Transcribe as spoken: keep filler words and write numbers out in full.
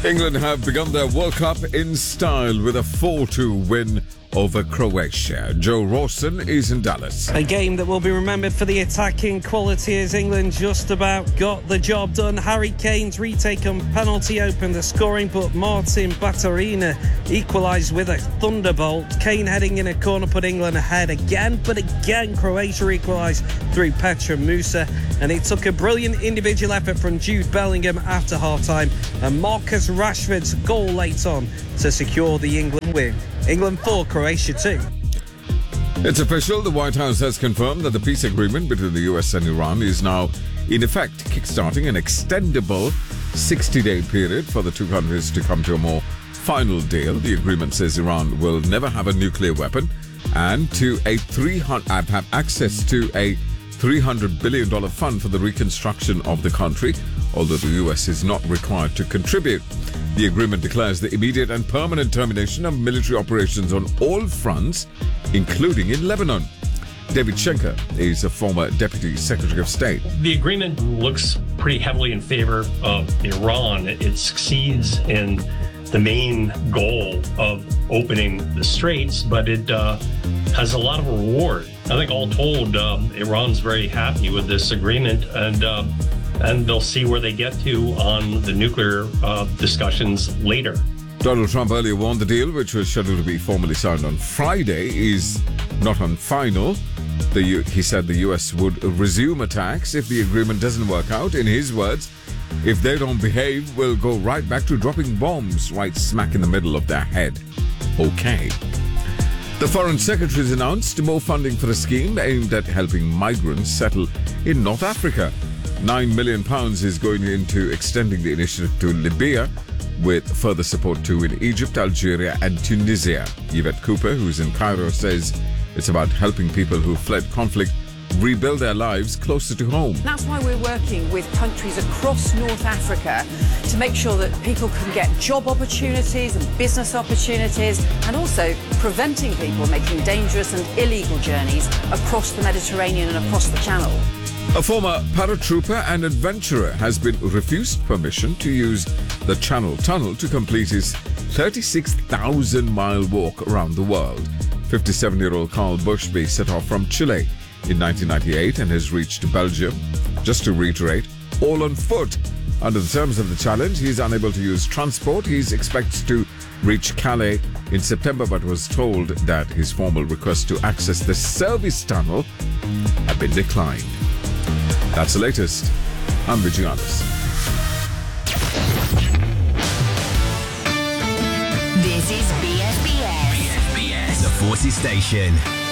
England have begun their World Cup in style with a four two win over Croatia. Joe Rawson is in Dallas. A game that will be remembered for the attacking quality as England just about got the job done. Harry Kane's retake on penalty opened the scoring, but Martin Baturina equalised with a thunderbolt. Kane heading in a corner put England ahead again, but again Croatia equalised through Petra Musa, and it took a brilliant individual effort from Jude Bellingham after half-time and Marcus Rashford's goal late on to secure the England win. England four, Croatia two. It's official. The White House has confirmed that the peace agreement between the U S and Iran is now in effect, kickstarting an extendable sixty-day period for the two countries to come to a more final deal. The agreement says Iran will never have a nuclear weapon and to a three hundred have access to a three hundred billion dollars fund for the reconstruction of the country, although the U S is not required to contribute. The agreement declares the immediate and permanent termination of military operations on all fronts, including in Lebanon. David Schenker is a former Deputy Secretary of State. The agreement looks pretty heavily in favor of Iran. It succeeds in the main goal of opening the straits, but it uh, has a lot of reward. I think all told, um, Iran's very happy with this agreement, and uh, and they'll see where they get to on the nuclear uh, discussions later. Donald Trump earlier warned the deal, which was scheduled to be formally signed on Friday, is not on final. The U- he said the U S would resume attacks if the agreement doesn't work out. In his words, if they don't behave, we'll go right back to dropping bombs right smack in the middle of their head. Okay. The Foreign Secretary has announced more funding for a scheme aimed at helping migrants settle in North Africa. Nine million pounds is going into extending the initiative to Libya, with further support too in Egypt, Algeria and Tunisia. Yvette Cooper, who's in Cairo, says it's about helping people who fled conflict rebuild their lives closer to home. That's why we're working with countries across North Africa to make sure that people can get job opportunities and business opportunities, and also preventing people making dangerous and illegal journeys across the Mediterranean and across the Channel. A former paratrooper and adventurer has been refused permission to use the Channel Tunnel to complete his thirty-six thousand mile walk around the world. fifty-seven-year-old Carl Bushby set off from Chile in nineteen ninety-eight and has reached Belgium, just to reiterate, all on foot. Under the terms of the challenge, he is unable to use transport. He expects to reach Calais in September, but was told that his formal request to access the service tunnel had been declined. That's the latest. I'm Vijay Anders. This is B S B S. B S B S. The Forces Station.